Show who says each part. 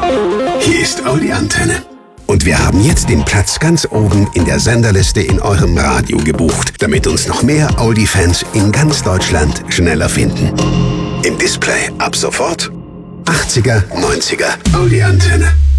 Speaker 1: Hier ist Audi Antenne. Und wir haben jetzt den Platz ganz oben in der Senderliste in eurem Radio gebucht, damit uns noch mehr Audi-Fans in ganz Deutschland schneller finden. Im Display ab sofort 80er, 90er Audi Antenne.